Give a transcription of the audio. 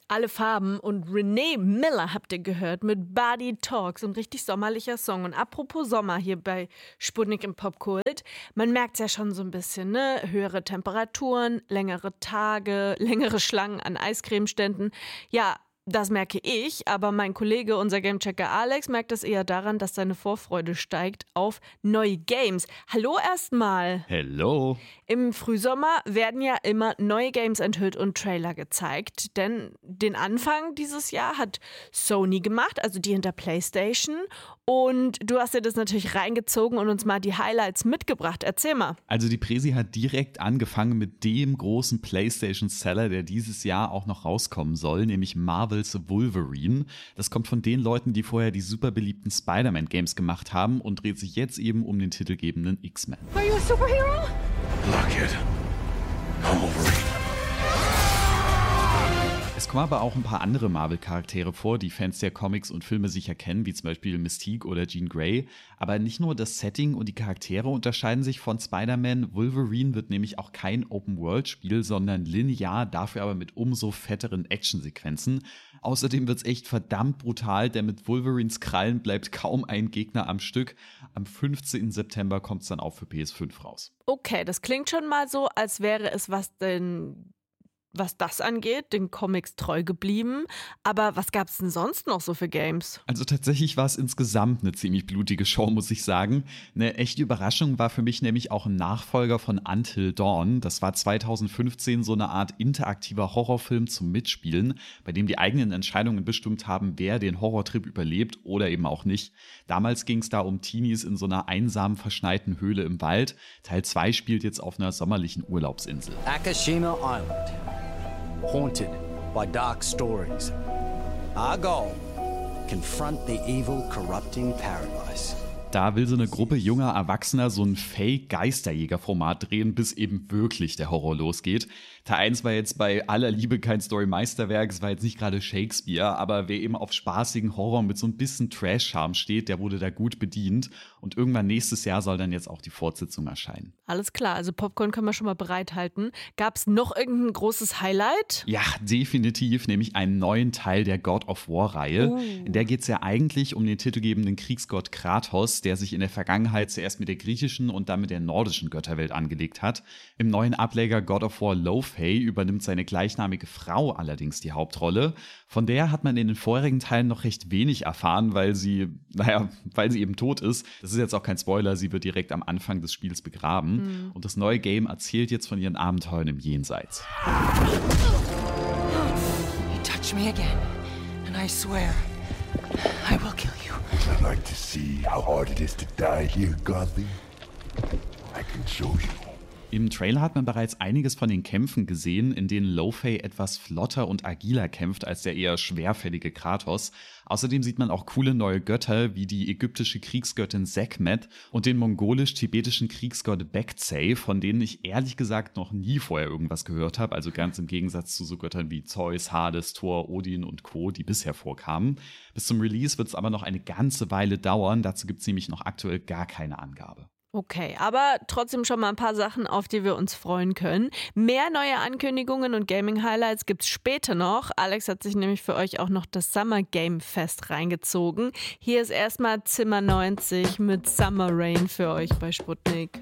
Alle Farben und Renee Miller habt ihr gehört mit Body Talk, so ein richtig sommerlicher Song. Und apropos Sommer hier bei Sputnik im Popkult, man merkt es ja schon so ein bisschen, ne? Höhere Temperaturen, längere Tage, längere Schlangen an Eiscremeständen. Ja, das merke ich, aber mein Kollege, unser Gamechecker Alex, merkt es eher daran, dass seine Vorfreude steigt auf neue Games. Hallo erstmal. Hello. Im Frühsommer werden ja immer neue Games enthüllt und Trailer gezeigt, denn den Anfang dieses Jahr hat Sony gemacht, also die hinter PlayStation, und du hast dir das natürlich reingezogen und uns mal die Highlights mitgebracht. Erzähl mal. Also die Präsi hat direkt angefangen mit dem großen PlayStation-Seller, der dieses Jahr auch noch rauskommen soll, nämlich Marvel's Wolverine. Das kommt von den Leuten, die vorher die super beliebten Spider-Man-Games gemacht haben und dreht sich jetzt eben um den titelgebenden X-Men. Are you a superhero? Look it. I'm Wolverine. Es kommen aber auch ein paar andere Marvel-Charaktere vor, die Fans der Comics und Filme sicher kennen, wie zum Beispiel Mystique oder Jean Grey. Aber nicht nur das Setting und die Charaktere unterscheiden sich von Spider-Man. Wolverine wird nämlich auch kein Open-World-Spiel, sondern linear, dafür aber mit umso fetteren Actionsequenzen. Außerdem wird's echt verdammt brutal, denn mit Wolverines Krallen bleibt kaum ein Gegner am Stück. Am 15. September kommt's dann auch für PS5 raus. Okay, das klingt schon mal so, als wäre es was das angeht, den Comics treu geblieben. Aber was gab's denn sonst noch so für Games? Also tatsächlich war es insgesamt eine ziemlich blutige Show, muss ich sagen. Eine echte Überraschung war für mich nämlich auch ein Nachfolger von Until Dawn. Das war 2015 so eine Art interaktiver Horrorfilm zum Mitspielen, bei dem die eigenen Entscheidungen bestimmt haben, wer den Horrortrip überlebt oder eben auch nicht. Damals ging es da um Teenies in so einer einsamen, verschneiten Höhle im Wald. Teil 2 spielt jetzt auf einer sommerlichen Urlaubsinsel. Akashima Island. Haunted by dark stories. Our goal: confront the evil, corrupting paradise. Da will so eine Gruppe junger Erwachsener so ein Fake-Geisterjäger-Format drehen, bis eben wirklich der Horror losgeht. Teil 1 war jetzt bei aller Liebe kein Story-Meisterwerk, es war jetzt nicht gerade Shakespeare, aber wer eben auf spaßigen Horror mit so ein bisschen Trash-Charme steht, der wurde da gut bedient. Und irgendwann nächstes Jahr soll dann jetzt auch die Fortsetzung erscheinen. Alles klar, also Popcorn können wir schon mal bereithalten. Gab's noch irgendein großes Highlight? Ja, definitiv, nämlich einen neuen Teil der God of War-Reihe. In der geht es ja eigentlich um den titelgebenden Kriegsgott Kratos, der sich in der Vergangenheit zuerst mit der griechischen und dann mit der nordischen Götterwelt angelegt hat. Im neuen Ableger God of War Lo-Fei übernimmt seine gleichnamige Frau allerdings die Hauptrolle. Von der hat man in den vorherigen Teilen noch recht wenig erfahren, weil sie eben tot ist. Das ist jetzt auch kein Spoiler, sie wird direkt am Anfang des Spiels begraben. Und das neue Game erzählt jetzt von ihren Abenteuern im Jenseits. You touch me again, and I swear, I will kill you. I'd like to see how hard it is to die here, Godly. I can show you. Im Trailer hat man bereits einiges von den Kämpfen gesehen, in denen Lo-Fei etwas flotter und agiler kämpft als der eher schwerfällige Kratos. Außerdem sieht man auch coole neue Götter wie die ägyptische Kriegsgöttin Sekhmet und den mongolisch-tibetischen Kriegsgott Baekje, von denen ich ehrlich gesagt noch nie vorher irgendwas gehört habe, also ganz im Gegensatz zu so Göttern wie Zeus, Hades, Thor, Odin und Co., die bisher vorkamen. Bis zum Release wird es aber noch eine ganze Weile dauern, dazu gibt es nämlich noch aktuell gar keine Angabe. Okay, aber trotzdem schon mal ein paar Sachen, auf die wir uns freuen können. Mehr neue Ankündigungen und Gaming-Highlights gibt's später noch. Alex hat sich nämlich für euch auch noch das Summer Game Fest reingezogen. Hier ist erstmal Zimmer 90 mit Summer Rain für euch bei Sputnik.